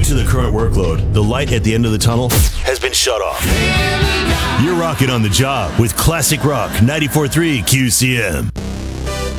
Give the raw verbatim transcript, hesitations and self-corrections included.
to the current workload, the light at the end of the tunnel has been shut off. You're rocking on the job with Classic Rock ninety-four point three Q C M.